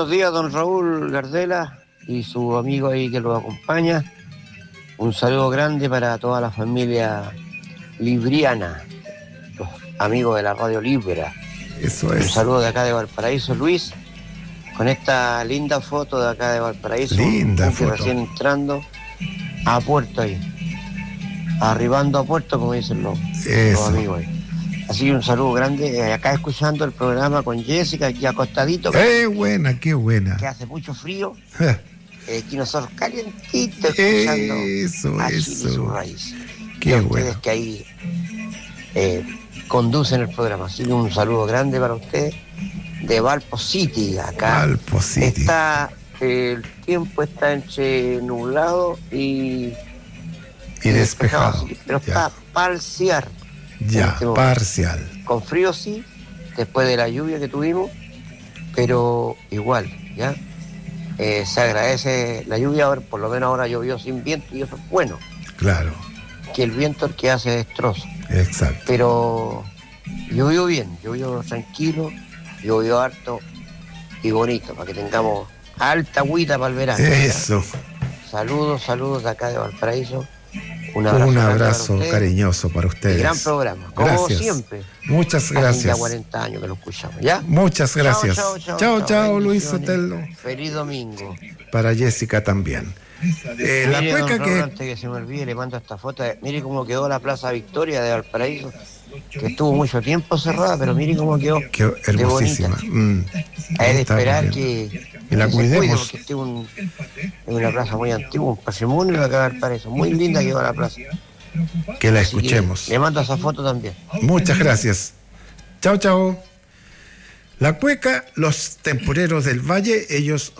buenos días, don Raúl Gardela y su amigo ahí que lo acompaña. Un saludo grande para toda la familia libriana, los amigos de la Radio Libra. Eso Un es. saludo de acá de Valparaíso, Luis, con esta linda foto de acá de Valparaíso. Linda un foto. recién entrando a Puerto ahí. Arribando a Puerto, como dicen los amigos ahí. Así que un saludo grande, acá escuchando el programa con Jessica, aquí acostadito. Buena, qué buena. Que hace mucho frío. Aquí nosotros calientitos escuchando a Chile y sus raíces. Qué ustedes bueno. que ahí conducen el programa. Así que un saludo grande para ustedes de Valpo City, acá. Valpo City. El tiempo está entre nublado y despejado. Pero está parcial. Ya, parcial. Con frío sí, después de la lluvia que tuvimos, pero igual, ¿ya? Se agradece la lluvia, por lo menos ahora llovió sin viento y eso es bueno. Claro. Que el viento es el que hace destrozo. Exacto. Pero llovió bien, llovió tranquilo, llovió harto y bonito, para que tengamos alta agüita para el verano. Eso. ¿Ya? Saludos de acá de Valparaíso. Un abrazo cariñoso para ustedes. Gran programa, como gracias. Siempre. Muchas gracias. Hace ya 40 años que lo escuchamos, ¿ya? Muchas gracias. Chao, Luis Sotelo. Feliz domingo. Para Jessica también. La cueca que... Antes que se me olvide, le mando esta foto. Mire cómo quedó la Plaza Victoria de Valparaíso, que estuvo mucho tiempo cerrada, pero mire cómo quedó. Quedó hermosísima. Hay de esperar que la cuidemos. Porque es una plaza muy antigua, un patrimonio de acá de Valparaíso. Muy linda quedó la plaza. Que la escuchemos. Que le mando esa foto también. Muchas gracias. Chao. La cueca, los temporeros del valle, ellos